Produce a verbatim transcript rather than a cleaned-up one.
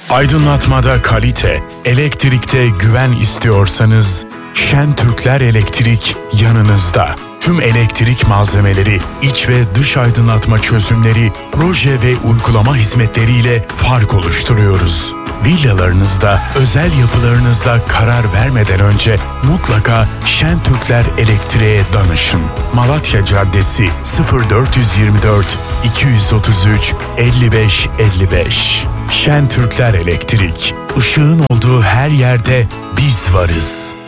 Aydınlatmada kalite, elektrikte güven istiyorsanız Şentürkler Elektrik yanınızda. Tüm elektrik malzemeleri, iç ve dış aydınlatma çözümleri, proje ve uygulama hizmetleriyle fark oluşturuyoruz. Villalarınızda, özel yapılarınızda karar vermeden önce mutlaka Şentürkler Elektrik'e danışın. Malatya Caddesi sıfır dört yüz yirmi dört iki yüz otuz üç elli beş elli beş. Şentürkler Elektrik, ışığın olduğu her yerde biz varız.